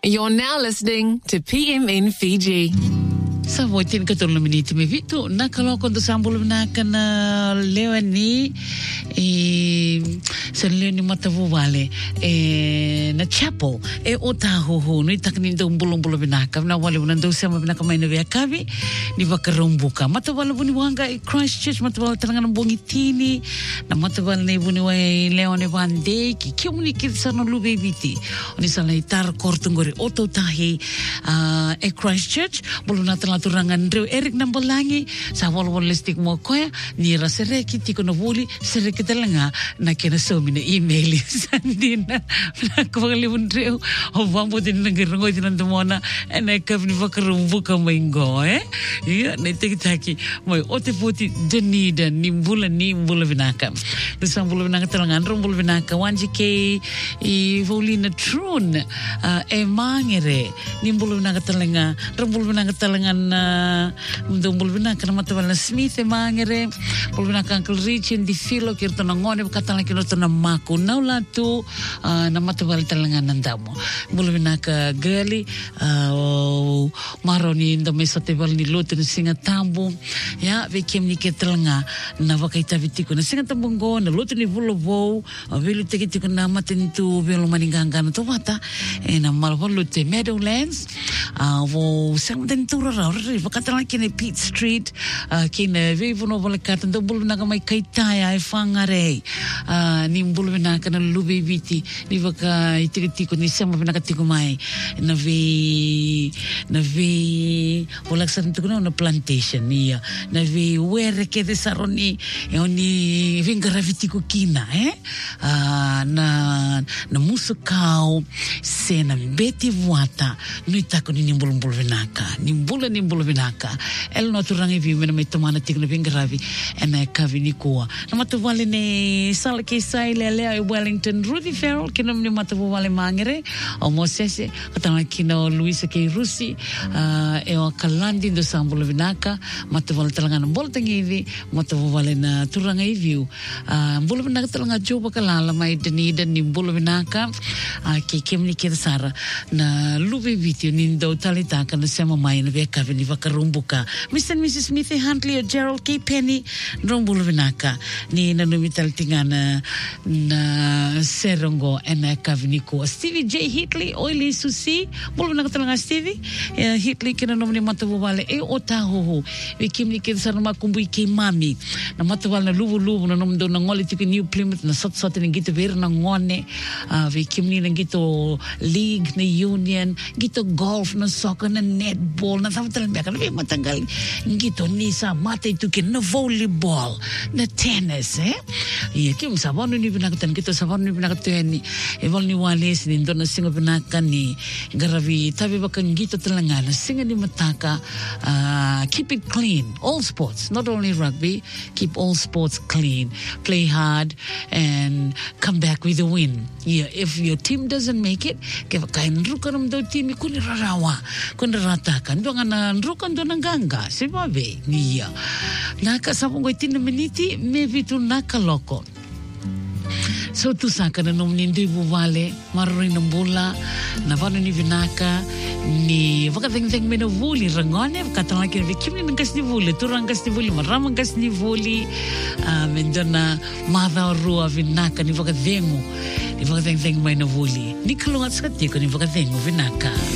You're now listening to PMN Fiji. Sa voitin ka tolong minit me vitu nakaloko do sambul nakana lewani sa lewani matavu vale na chapel otaho no itakni do bulong binaka na wale unando sama binaka mai no kavi ni vakarumbuka matawala buni wanga Christchurch matawala tangan bongi tini na matawala ne buni wa leone bande ki kiumni ki sana lu bebiti oni sala itar kortungori ototahi Christchurch buluna turangan Reu Eric Nambolangi sa wal listik mo koya ni rasereki tiko na wuli sereki talanga na kena somi na email sandina na kwalibun Reu o vambo din nangirngo din ndumona na kavni vakarumbuka maingo iya na tikitaki mo ote poti denida nimbula vinaka dusambula vinaka talanga rumbula vinaka wanjike I volina trun mangere nimbula vinaka talanga rumbula vinaka talanga na bulbina kana matawala Smith mangere bulbina kan Rich di filo kirto na ngone katala kino to na maku naula tu na matawala talangan nandamo bulbina ka girly maroni ndo mesa tebal ni lotu na singa tambo ya vekem ni ketalanga na vakaita vitiko na singa tambongo na lotu ni vulovo velu tekitiko na matentu velu maninganga na tawata na malvolo te Meadowlands vo samtentura vakatala kine Pitt Street kine vevono volekata ndo bulbina ka mai kaitaya e fangare ni bulbina ka na lube viti ni vaka itikitiko ni sama bina katiko mai na ve volaksa tukuna na plantation nia na ve were ke de saroni oni vingara vitiko kina na musukau sena beti vuata no itako ni bulbinaka nimbula vinaka el no turangi vi mena mai tomana tikna vingaravi ena kavi ni koa na matavale ne sala ke sai le Wellington Rudy Farrell kina ni matavale mangere o mosese katana kina Luisa ke Rusi o kalandi do sambula vinaka matavale talanga bol tangivi matavale na turanga iviu bula vinaka talanga joba kalala mai denida ni bula vinaka ke kemni ke sara na luve video ni do talitaka na sema mai na veka vini vakarumbuka Mr. and Mrs. Smith Huntley o Gerald K. Penny rumbulu vinaka ni nanumital tingana na serongo ena kaviniko Stevie J. Hitley oili susi bulu vinaka talanga Stevie Hitley kina nomni matavu vale otahoho vikimni ke sarama kumbu ke mami na matavu na luvu na nomdo na ngoli tiki New Plymouth na sot ni gito ver na ngone vikimni na gito league na union gito golf na soccer na netball na sabatal mbeka na matanggal gito nisa mate itu ke na volleyball na tennis iya kim sabon ni binakatan gito sabon ni binakatan ni evol ni wales ni ndo na singo binakan ni garavi tabi bakan gito talanga na singa ni mataka keep it clean all sports not only rugby keep all sports clean play hard and come back with a win yeah if your team doesn't make it ke kain rukanam do team kuni rarawa kun ratakan do ngana rukan do nanganga sebabe niya naka sabong itin miniti me vitu naka loko so tu saka na nomni ndibu vale maroi nambula na vano ni vinaka ni vakateng mena vuli rangone vakatala ke vikimni ngas ni vuli turangas ni vuli maramang gas ni vuli mendona madha rua vinaka ni vakateng mena vuli ni kalungat skati ko ni vakateng vinaka